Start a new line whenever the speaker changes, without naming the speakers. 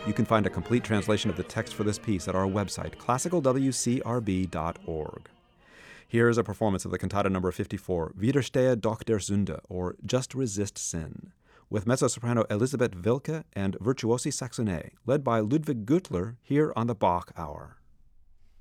You can find a complete translation of the text for this piece at our website, classicalwcrb.org. Here is a performance of the cantata number 54, Widerstehe doch der Sünde, or Just Resist Sin, with mezzo-soprano Elisabeth Wilke and virtuosi saxonet, led by Ludwig Gürtler here on the Bach Hour.